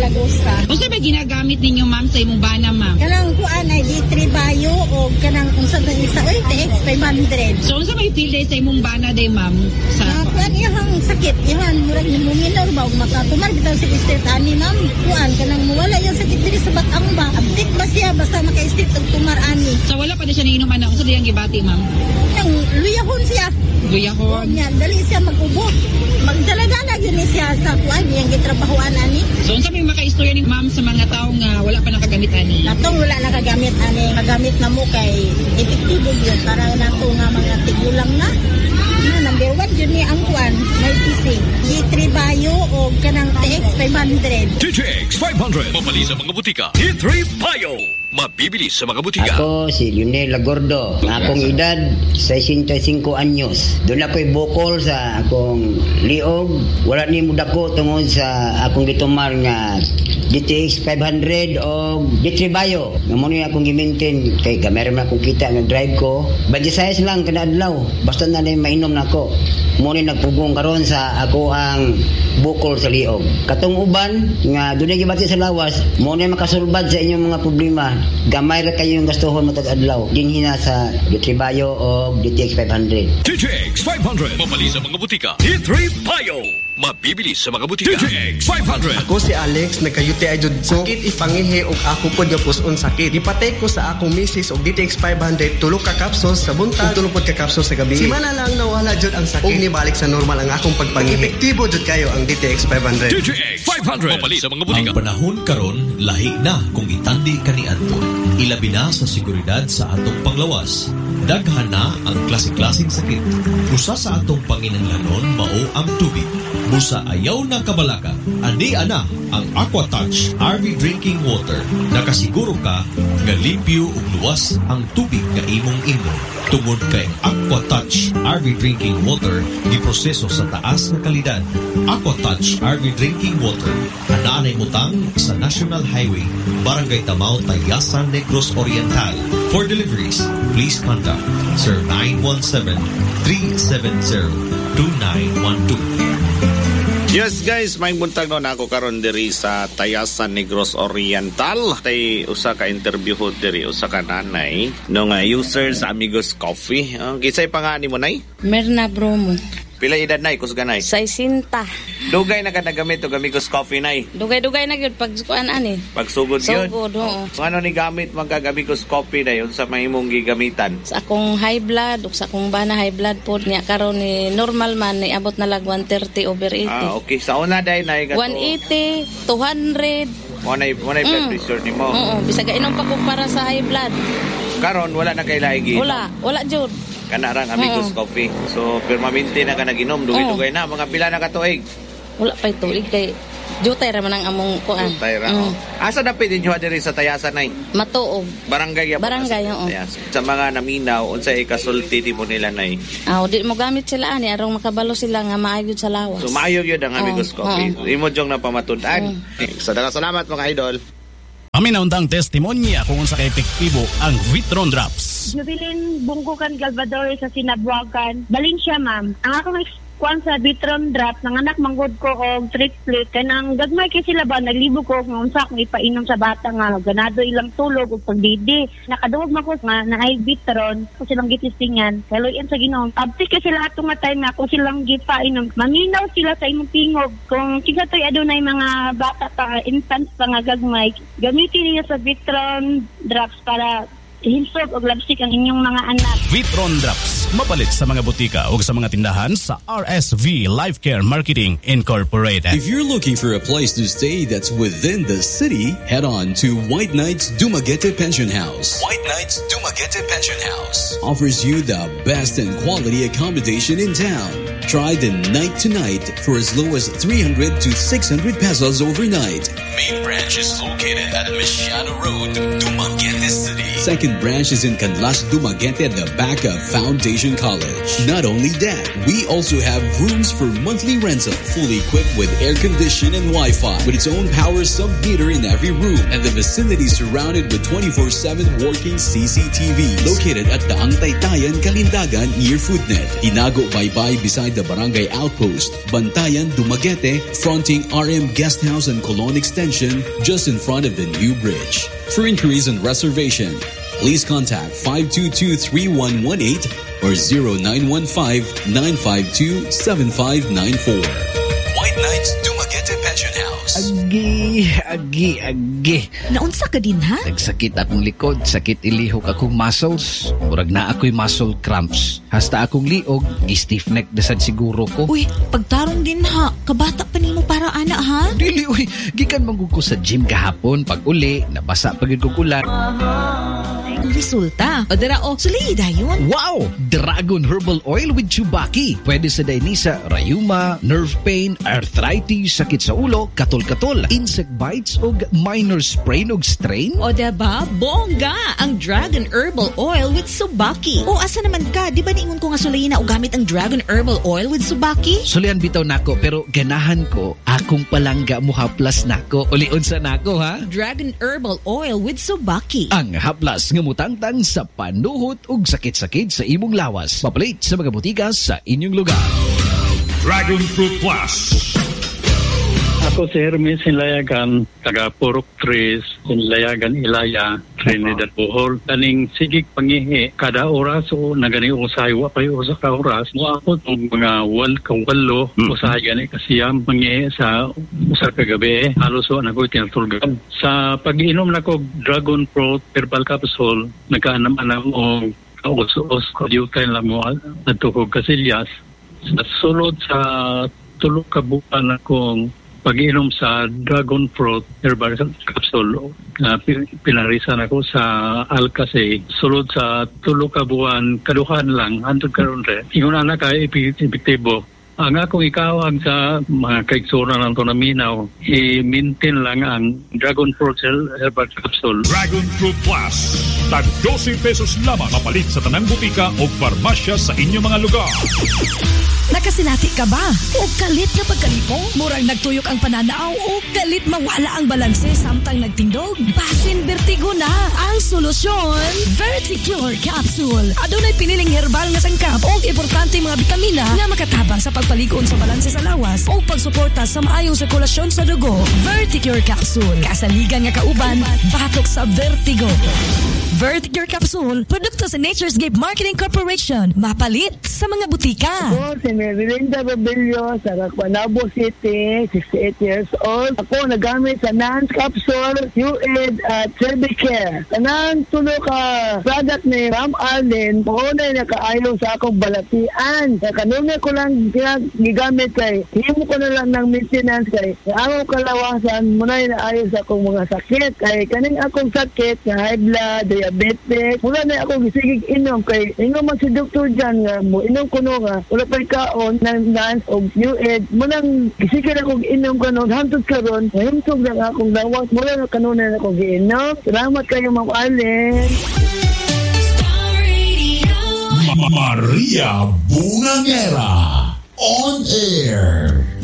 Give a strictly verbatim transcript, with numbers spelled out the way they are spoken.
Milagrosa. Kung sa ba ginagamit ninyo, ma'am, sa imong bana, ma'am? Kanang kuan ay D three Bio o kanang unsa na isa oy T X five hundred. So unsa may feel day sa imong bana day, ma'am? Sa uh, kuan ihang sakit, ihan murag ni muminor ba ug makatumar bitaw sa street ani, ma'am. Kuan kanang wala yung sakit diri sa batang ba. Abdik ba siya basta maka-street og tumar ani. So wala pa na siya niinom ana. Unsa diyang gibati, ma'am? Nang luyahon siya. Luyahon. Nya dali siya mag-ubo. Magdala-dala gyud siya sa kuan yang gitrabahoan ani. So unsa may maka-istorya ni ma'am sa mga tawo nga wala pa nakagamit ani? Natong wala nakagamit ani, magamit na mo kay epektibo gyud para nato nga mga tigulang na. Na number one yun ni ang kuan, may P C. D three Bio o kanang T X five hundred. T X five hundred. Mabali sa mga butika. D three Bio. Mabibili sa mga butika. Ako si Lionel Lagordo. Ang akong edad, sixty-five anyos. Doon ako'y bukol sa akong liog. Wala ni mudako tungod sa akong gitumar nga D T X five hundred o D three Bio. Nga muna yung akong gimintin. Kay gamay naman akong kita nga drive ko. Badisayas lang kada adlaw. Basta na na mainom na ako. Muna nagpugong karon sa ako ang bukol sa liog. Katong uban nga doon gibati sa lawas, muna makasulbad sa inyong mga problema. Gamay ra kayo yung gastuhon matag adlaw. Dinhi na sa D three Bio o D T X five hundred. D T X five hundred. Mabali sa mga butika. D three Bio. Mabibili sa mga butika. D T X five hundred. Ako si Alex, nagkayuti ay jud sakit ipangihi og ako pod nga puson sakit. Ipatay ko sa akong misis og D T X five hundred tulo ka capsules sa buntag, tulo pod ka capsules sa gabi. Si mana lang nawala jud ang sakit. Og nibalik sa normal ang akong pagpangihi. Epektibo jud kayo ang D T X five hundred. D T X five hundred. Mabali sa mga butika. Ang panahon karon lahi na kung itandi kaniadto. Ilabi na sa seguridad sa atong panglawas. Daghan na ang klase-klaseng sakit. Usa sa atong panginahanglanon mao ang tubig. Busa ayaw na kabalaka. Ani ana ang AquaTouch R V Drinking Water. Nakasiguro ka nga limpyo ug luwas ang tubig nga imong inom. Tungod kay AquaTouch R V Drinking Water giproseso sa taas nga kalidad. AquaTouch R V Drinking Water anaanay mutang sa National Highway, Barangay Tamao, Tayasan, Negros Oriental. For deliveries, please contact Sir nine one seven, three seven zero, two nine one two. Yes guys, may buntag no na ako karon diri sa Tayasan, Negros Oriental. Tay usa ka interview ho diri, usa ka nanay no nga user sa Amigos Coffee. Ang uh, kisay pangani mo nay? Merna Bromo. Pila edad nay kusganay? Saisinta. Dugay na ka nagamit og Amigos Coffee nay. Dugay-dugay na gyud pag kuan ani. Pagsugod gyud. Sugod, oo. So, ano ni gamit man kag Amigos Coffee nay unsa may imong gigamitan? Sa akong high blood ug sa akong bana high blood pod niya karon ni normal man ni abot na lag one thirty over eighty. Ah, okay. Sa una day nay gato. one eighty, two hundred. Mo nay mo nay blood pressure nimo. Oo, bisag inom pa ko para sa high blood. Karon wala na kay lahi. Wala, wala jud. Kanarang Amigos uh-uh. Coffee. So, permanente na ka naginom. Dugay-dugay na. Mga pila na katuig. Wala pa tuig kay jutay ra man ang among kuan. Jutay ra. Mm. Asa na pwede nyo diri sa Tayasan nay? Matuog. Barangay ya. Barangay, oo. Sa mga naminaw, unsay ikasulti di mo nila nay? Ah, di mo gamit sila ani arong makabalo sila nga maayo sa lawas. So, maayo yun ang Amigos oh, Coffee. Oh. Imo jong napamatud-an. Oh. So, salamat mga idol. Kami nauntang testimonya kung unsa kay epektibo ang Vitron Drops. Jubilin Bungkukan Galvador sa Sinabuagan. Balin siya, ma'am. Ang akong kuan sa Vitron Drops, nang anak manggod ko og triplet. Kaya nang gagmay kay sila ba, naglibo ko kung unsa akong ipainom sa bata nga. Ganado ilang tulog o pagdidi. Nakaduwag man ko nga na ay Vitron. Kung silang gitistingan. Kaluyan sa Ginoo. Abti ka sila ato nga time nga kung silang gipainom. Maminaw sila sa imong tingog. Kung siya to'y adunay mga bata pa, infants pa nga gagmay. Gamitin niyo sa Vitron Drops para hinsog og labsik ang inyong mga anak. Vitron Drops, mapalit sa mga butika o sa mga tindahan sa R S V Life Care Marketing Incorporated. If you're looking for a place to stay that's within the city, head on to White Knights Dumaguete Pension House. White Knights Dumaguete Pension House offers you the best and quality accommodation in town. Try the night to night for as low as three hundred to six hundred pesos overnight. Main branch is located at Michiano Road, Dumaguete City. Second branch is in Canlas, Dumaguete at the back of Foundation Vision College. Not only that, we also have rooms for monthly rental, fully equipped with air condition and Wi-Fi, with its own power sub meter in every room, and the vicinity surrounded with twenty-four seven working C C T Vs. Located at Daang Taytayan, Kalindagan, near Foodnet. Tinago Baybay beside the Barangay Outpost. Bantayan, Dumaguete, fronting R M Guesthouse and Colon Extension, just in front of the new bridge. For inquiries and reservation, please contact five two two, three one one eight or zero nine one five, nine five two, seven five nine four. White Knights Dumaguete Pension House. Agi, agi, agi. Naunsa ka din, ha? Nagsakit akong likod, sakit ilihok akong muscles. Murag na ako'y muscle cramps. Hasta akong liog, stiff neck desad siguro ko. Uy, pagtarong din ha. Kabata pa nimo para ana, ha? Dili, uy. Gikan manggug ko sa gym kahapon. Pag uli, nabasa pagid ko kulat. Resulta. O dira o, sulay dayon. Wow! Dragon Herbal Oil with Chubaki. Pwede sa dainisa, rayuma, nerve pain, arthritis, sakit sa ulo, katol-katol, insect bites o minor sprain o strain. O diba, bongga ang Dragon Herbal Oil with Subaki. O asa naman ka, di ba niingon ko nga sulayin na o gamit ang Dragon Herbal Oil with Subaki? Sulian bitaw nako, pero ganahan ko, akong palangga mo haplas nako. Ulion sa nako, ha? Dragon Herbal Oil with Subaki. Ang haplas nga mutangtang sa panuhot ug sakit-sakit sa imong lawas. Papalit sa mga butika sa inyong lugar. Dragon Fruit Plus. Ako si Hermes Hinlayagan, taga Purok Tres, Hinlayagan Ilaya, Trinidad Bohol. Kaning sigig pangihi, kada oras o nagani usay, wapay usa ka oras. Mo ako itong mga wal kawalo, mm. usay gani kasiyam pangihi sa usa ka gabi. Halos o nako'y tinatulgan. Sa pag-inom na ko Dragon Fruit Herbal Capsule, nagkaanam-anam o kaus-us, kadyutay lang mo natukog kasilyas. Sa sulod sa tulog ka bukan akong pag-inom sa Dragon Fruit Herbal Capsule na uh, pinarisan ako sa Alcase. Sulod sa tulo ka buwan, kaduhan lang, hantod karon re. Ingon na ka epektibo. Ang akong ikawag sa mga kaiksura ng ito na minaw, i-maintain lang ang Dragon Fruit Herbal Capsule. Dragon Fruit Plus. Tag twelve pesos lamang mapalit sa tanang butika o farmasya sa inyong mga lugar. Nakasinati ka ba? O kalit ka pagkalipo? Murang nagtuyok ang pananaw o kalit mawala ang balanse samtang nagtindog? Basin vertigo na ang solusyon. Verticure Capsule. Adunay piniling herbal nga sangkap o importante mga bitamina nga makatabang sa pagpaligon sa balanse sa lawas o pagsuporta sa maayong sirkulasyon sa dugo. Verticure Capsule. Kasaligan nga kauban, batok sa vertigo. Verticure Capsule. Produkto sa Nature's Gift Marketing Corporation. Mapalit sa mga butika. Ako si Merilinda Rebello sa Raquanabo City, sixty-eight years old. Ako nagamit sa Nance Capsule, U-Ed at Cervicare. Kanang tulo ka product ni Ma'am Arlene, maunay na kaayo sa akong balatian. Kanunay ko lang gigamit kay, himo ko na lang ng maintenance kay, ang akong kalawasan, munay na ayo sa akong mga sakit. Kay kaning akong sakit, na high blood, diabetes, mula na akong gisigig inom kay, inom man si doktor dyan nga, mo inom ko no nga, wala pa kaon ng Nance o U-Ed, munang gisigig akong inom kanon, hantod karon, mahimtog lang akong lawas, mula na kanunan akong giinom. Salamat kayo, Ma'am Arlen. Maria Bungangera on air.